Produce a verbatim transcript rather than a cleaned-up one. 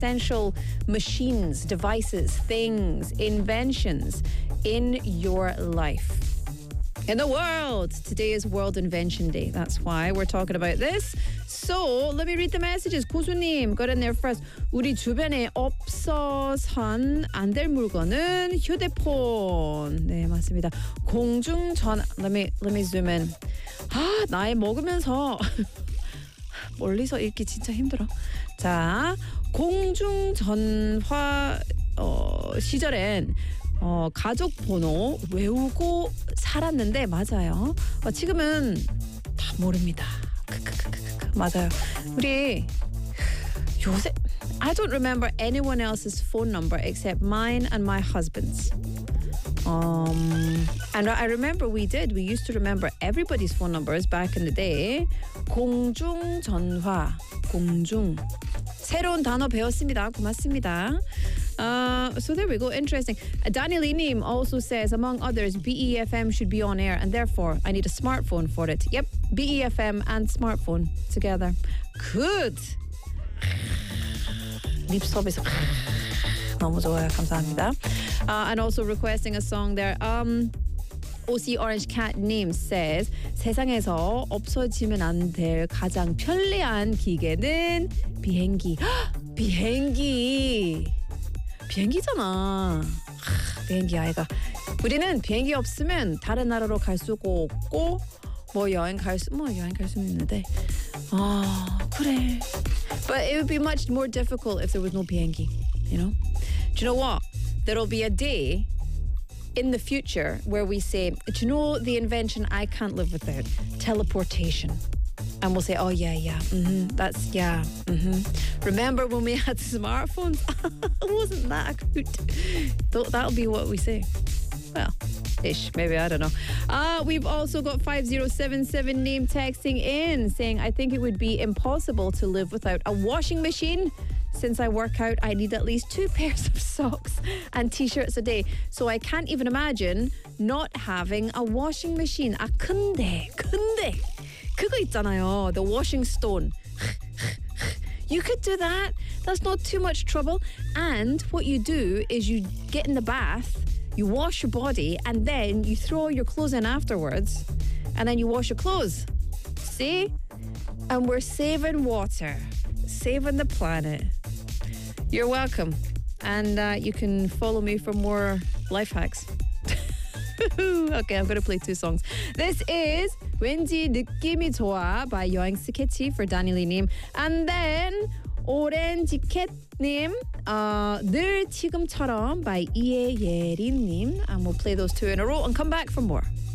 essential machines, devices, things, inventions in your life. In the world. Today is World Invention Day. That's why we're talking about this. So let me read the messages. 고수님 got in there first. 우리 주변에 없어선 안 될 물건은 휴대폰. 네, 맞습니다. 공중전 let me let me zoom in. 아, 나이 먹으면서 멀리서 읽기 진짜 힘들어. 자, 공중전화 어, 시절엔 어, 가족 번호 외우고 살았는데 맞아요. 어, 지금은 다 모릅니다. 크크크크크. 맞아요. 우리 요새 I don't remember anyone else's phone number except mine and my husband's. Um, and I remember we did. We used to remember everybody's phone numbers back in the day. 공중전화, 공중. 새로운 단어 배웠습니다. 고맙습니다. Uh, so there we go. Interesting. Uh, Daniel Inim also says, among others, B E F M should be on air, and therefore I need a smartphone for it. Yep, B E F M and smartphone together. Good. 립 서비스 너무 좋아요. 감사합니다. Uh, and also requesting a song there. Um, O C Orange Cat Name says 세상에서 없어지면 안 될 가장 편리한 기계는 비행기. 비행기. 비행기잖아. 비행기 아이가. 우리는 비행기 없으면 다른 나라로 갈 수가 없고 뭐 여행 갈 수, 뭐 여행 갈 수는 있는데. 아, 그래. But it would be much more difficult if there was no 비행기, you know? Do you know what? There'll be a day in the future where we say, do you know the invention I can't live without? Teleportation. And we'll say, oh, yeah, yeah, mm-hmm, that's, yeah, mm-hmm. Remember when we had smartphones? Wasn't that good? That'll be what we say. Well, ish, maybe, I don't know. Uh, we've also got five zero seven seven name texting in saying, I think it would be impossible to live without a washing machine. Since I work out, I need at least two pairs of socks and t-shirts a day. So I can't even imagine not having a washing machine. 아, 근데, 근데 그거 있잖아요. The washing stone. You could do that. That's not too much trouble. And what you do is you get in the bath, you wash your body, and then you throw your clothes in afterwards, and then you wash your clothes. See? And we're saving water, saving the planet. You're welcome. And uh, you can follow me for more life hacks. Okay, I'm going to play two songs. This is 왠지 느낌이 좋아 by 여행 스케치 for 다니엘님. And then 오렌지 캣님 uh, 늘 지금처럼 by 이혜예린님. And we'll play those two in a row and come back for more.